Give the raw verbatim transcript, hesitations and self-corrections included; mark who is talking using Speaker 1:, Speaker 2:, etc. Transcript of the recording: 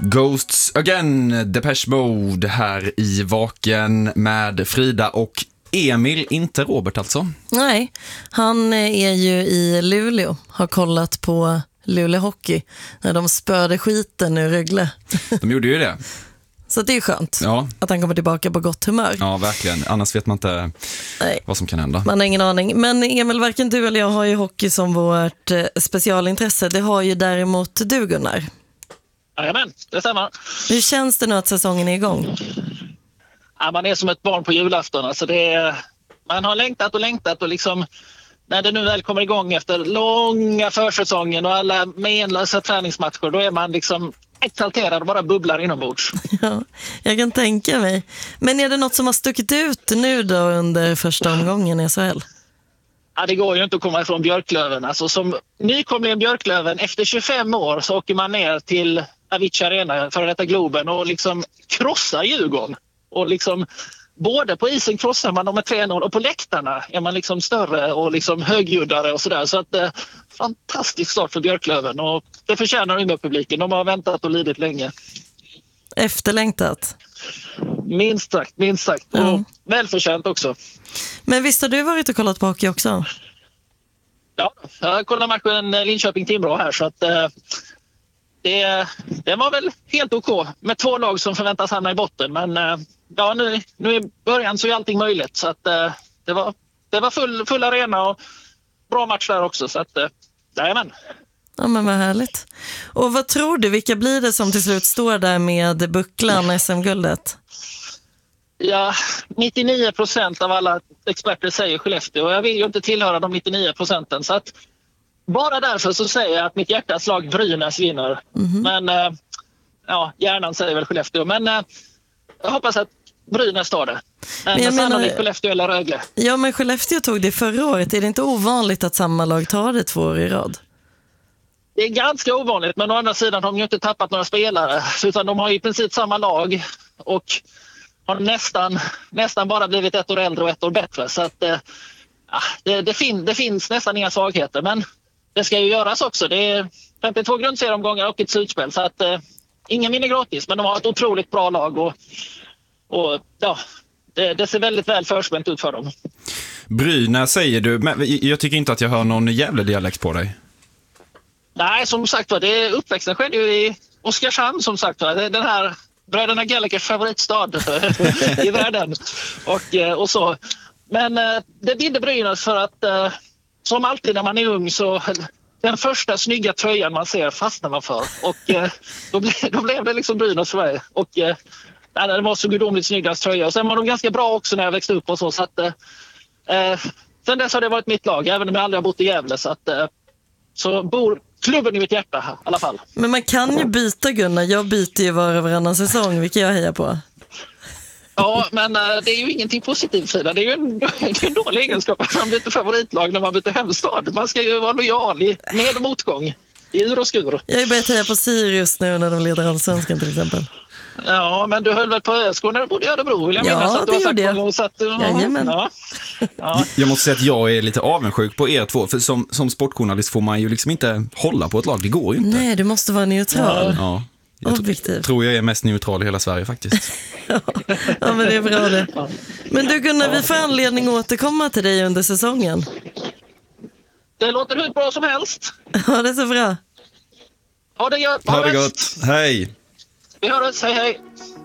Speaker 1: Ghosts Again, Depeche Mode här i Vaken med Frida och Emil, inte Robert alltså.
Speaker 2: Nej, han är ju i Luleå, har kollat på Luleå Hockey när de spörde skiten ur Rögle.
Speaker 1: De gjorde ju det.
Speaker 2: Så det är skönt
Speaker 1: ja.
Speaker 2: att han kommer tillbaka på gott humör.
Speaker 1: Ja, verkligen. Annars vet man inte Nej. vad som kan hända.
Speaker 2: Man har ingen aning. Men Emil, varken du eller jag har ju hockey som vårt eh, specialintresse. Det har ju däremot du, Gunnar.
Speaker 3: Jajamän, det stämmer.
Speaker 2: Hur känns det nu att säsongen är igång?
Speaker 3: Ja, man är som ett barn på julafton. Alltså det är, man har längtat och längtat och liksom när det nu väl kommer igång efter långa försäsongen och alla menlösa träningsmatcher, då är man liksom exalterad och bara bubblar inombords.
Speaker 2: Ja, jag kan tänka mig. Men är det något som har stuckit ut nu då under första omgången i S H L?
Speaker 3: Ja, det går ju inte att komma ifrån Björklöven. Alltså som nykomling Björklöven, efter tjugofem år så åker man ner till Avicii Arena, före detta Globen, och liksom krossar Djurgården. Och liksom både på isen krossar man dem med tre noll och på läktarna är man liksom större och liksom högljuddare och sådär. Så att eh, fantastisk start för Björklöven och det förtjänar Umeå-publiken. De har väntat och lidit länge.
Speaker 2: Efterlängtat.
Speaker 3: Minst sagt, minst sagt. Och mm. välförtjänt också.
Speaker 2: Men visst har du varit och kollat på hockey också?
Speaker 3: Ja, jag kollade matchen Linköping-Timrå här så att eh, det, det var väl helt okej med två lag som förväntas hamna i botten. Men eh, ja, nu, nu i början så är allting möjligt. Så att eh, det var, det var full, full arena och bra match där också. Så att, eh, jajamän.
Speaker 2: Ja, men vad härligt. Och vad tror du, vilka blir det som till slut står där med bucklan S M-guldet?
Speaker 3: Ja, nittionio procent av alla experter säger Skellefteå och jag vill ju inte tillhöra de nittionio procenten. Så att bara därför så säger jag att mitt hjärtas lag Brynäs vinner. Mm-hmm. Men äh, ja, hjärnan säger väl Skellefteå. Men äh, jag hoppas att Brynäs tar det. Men, men sannolikt Skellefteå eller Rögle.
Speaker 2: Ja, men Skellefteå tog det förra året. Är det inte ovanligt att samma lag tar det två år i rad?
Speaker 3: Det är ganska ovanligt, men å andra sidan har de ju inte tappat några spelare. Utan de har i princip samma lag och har nästan, nästan bara blivit ett år äldre och ett år bättre. Så att, äh, det, det, fin, det finns nästan inga svagheter, men det ska ju göras också. Det är femtiotvå grundserieomgångar och ett slutspel. Så att äh, ingen vinner gratis, men de har ett otroligt bra lag och, och ja, det, det ser väldigt väl förspänt ut för dem.
Speaker 1: Brynäs säger du, men jag tycker inte att jag hör någon jävla dialekt på dig.
Speaker 3: Nej, som sagt var, det uppväxten skedde ju i Oskarshamn som sagt var. Den här bröderna Gallagers favoritstad i världen. Och, och så. Men det bidde Brynäs för att som alltid när man är ung så den första snygga tröjan man ser fastnar man för. Och då, ble, då blev det liksom Brynäs för mig. Och nej, det var så gudomligt snyggast tröja. Och sen var de ganska bra också när jag växte upp och så. Så att, eh, sen dess har det varit mitt lag, även om jag aldrig har bott i Gävle. Så att eh, så bor klubben i mitt hjärta här, i alla fall.
Speaker 2: Men man kan ju byta, Gunnar. Jag byter ju var och varannan säsong, vilket jag hejar på.
Speaker 3: Ja, men äh, det är ju ingenting positivt, Frida. Det är ju en, det är en dålig egenskap att man byter favoritlag när man byter hemstad. Man ska ju vara lojal i med och motgång, i ur och skur.
Speaker 2: Jag är börjat heja på Sirius nu när de leder allsvenskan till exempel.
Speaker 3: Ja, men du höll väl på Öskål när du bodde i Örebro, vill jag
Speaker 2: ja,
Speaker 3: minnas. Ja,
Speaker 2: det gjorde jag.
Speaker 3: Så att, ja,
Speaker 2: Jajamän.
Speaker 3: Ja. Ja.
Speaker 1: Jag måste säga att jag är lite avundsjuk på er två. För som, som sportjournalist får man ju liksom inte hålla på ett lag. Det går ju inte.
Speaker 2: Nej, du måste vara neutral.
Speaker 1: Ja. Jag
Speaker 2: Objektiv.
Speaker 1: tror jag är mest neutral i hela Sverige faktiskt.
Speaker 2: ja. ja, men det är bra det. Men du Gunnar, vi får anledning att återkomma till dig under säsongen.
Speaker 3: Det låter hur bra som helst.
Speaker 2: Ja, det är så bra.
Speaker 3: Ha det gott.
Speaker 1: Ha det gott. Hej.
Speaker 3: Vi hörs. Hej, hej.